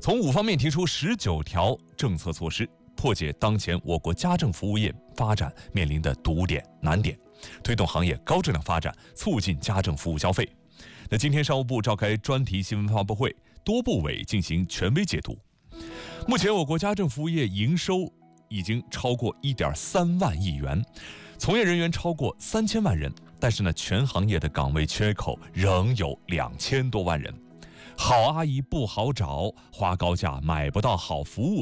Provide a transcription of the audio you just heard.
从5方面提出19条政策措施，破解当前我国家政服务业发展面临的堵点难点，推动行业高质量发展，促进家政服务消费。那今天商务部召开专题新闻发布会，多部委进行权威解读。目前我国家政服务业营收已经超过1.3万亿元，从业人员超过3000万人，但是呢，全行业的岗位缺口仍有2000多万人。好阿姨不好找，花高价买不到好服务，